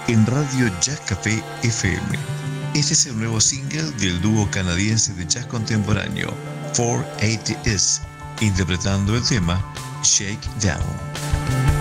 en Radio Jazz Café FM. Este es el nuevo single del dúo canadiense de jazz contemporáneo 480s, interpretando el tema Shake Down.